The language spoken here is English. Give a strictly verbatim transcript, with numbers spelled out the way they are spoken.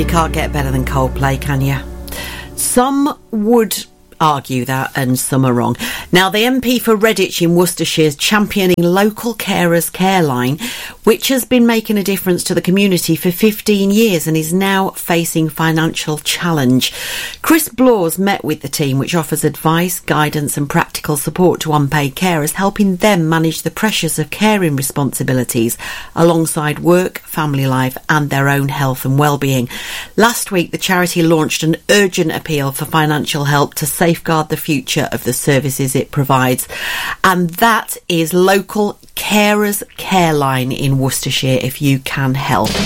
You can't get better than Coldplay, can you? Some would argue that, and some are wrong. Now, the M P for Redditch in Worcestershire is championing local carers care line, which has been making a difference to the community for fifteen years and is now facing financial challenge. Chris Blawes met with the team, which offers advice, guidance and practical support to unpaid carers, helping them manage the pressures of caring responsibilities alongside work, family life and their own health and well-being. Last week, the charity launched an urgent appeal for financial help to safeguard the future of the services it provides. And that is Local Carers Care Line in Worcestershire, if you can help.